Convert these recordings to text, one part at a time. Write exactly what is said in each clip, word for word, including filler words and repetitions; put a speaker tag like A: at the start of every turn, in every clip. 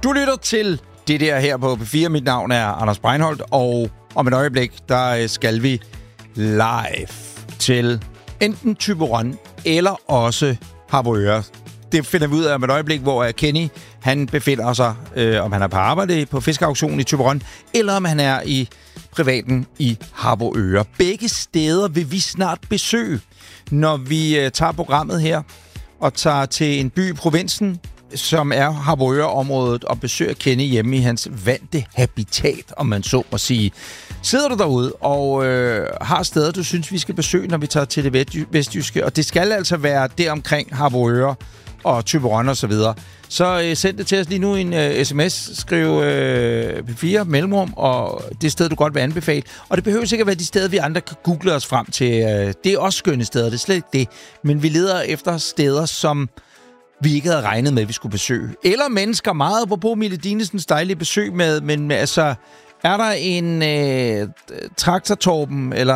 A: Du lytter til det der her på P fire. Mit navn er Anders Breinholt, og om et øjeblik, der skal vi live til enten Thyborøn eller også Harboøre. Det finder vi ud af om et øjeblik, hvor Kenny han befinder sig, øh, om han er på arbejde på fiskeauktionen i Thyborøn, eller om han er i privaten i Harboøre. Begge steder vil vi snart besøge, når vi øh, tager programmet her og tager til en by i provinsen, som er Harboøre-området, og besøger Kenny hjemme i hans vante habitat, om man så må sige. Sidder du derude og øh, har steder, du synes, vi skal besøge, når vi tager til det vestjyske, og det skal altså være der omkring Harboøre og Thyborøn og så videre, så øh, send det til os lige nu i en øh, sms. Skriv øh, P fire mellemrum, og det sted, du godt vil anbefale. Og det behøver sikkert være de steder, vi andre kan google os frem til. Øh, det er også skønne steder, det er slet ikke det. Men vi leder efter steder, som vi ikke havde regnet med, at vi skulle besøge. Eller mennesker, meget apropos Mille Dinesens dejlige besøg med, men altså, er der en øh, traktortorben, eller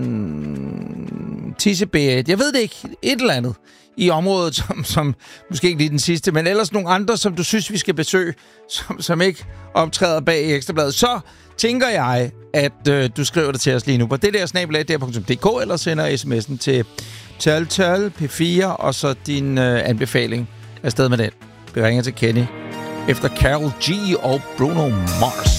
A: en tissebæret, jeg ved det ikke, et eller andet i området, som, som måske ikke lige den sidste, men ellers nogle andre, som du synes, vi skal besøge, som, som ikke optræder bag i Ekstrabladet, så tænker jeg, at øh, du skriver det til os lige nu på det der snabel-a punktum d k, eller sender sms'en til tolv tolv P fire, og så din øh, anbefaling afsted med den. Vi ringer til Kenny efter Karol G og Bruno Mars.